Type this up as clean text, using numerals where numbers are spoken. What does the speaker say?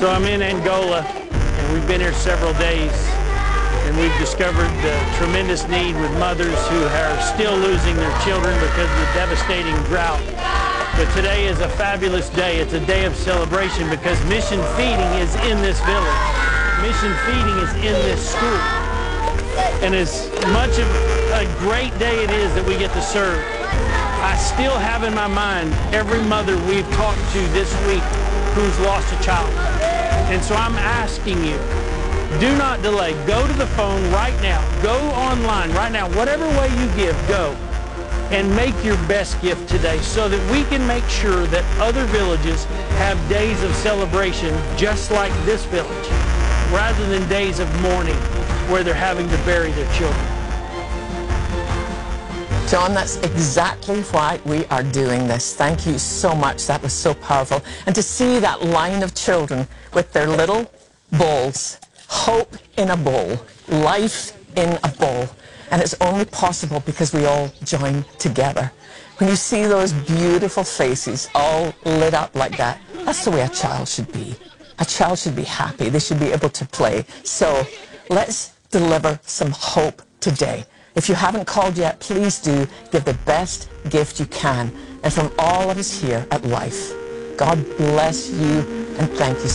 So I'm in Angola, and we've been here several days, and we've discovered the tremendous need with mothers who are still losing their children because of the devastating drought. But today is a fabulous day. It's a day of celebration because Mission Feeding is in this village. Mission Feeding is in this school. And as much of a great day it is that we get to serve, I still have in my mind every mother we've talked to this week who's lost a child. And so I'm asking you, do not delay. Go to the phone right now. Go online right now. Whatever way you give, go. And make your best gift today so that we can make sure that other villages have days of celebration just like this village, rather than days of mourning where they're having to bury their children. John, that's exactly why we are doing this. Thank you so much. That was so powerful. And to see that line of children with their little bowls, hope in a bowl, life in a bowl. And it's only possible because we all join together. When you see those beautiful faces all lit up like that, that's the way a child should be. A child should be happy. They should be able to play. So let's deliver some hope today. If you haven't called yet, please do give the best gift you can. And from all of us here at Life, God bless you and thank you.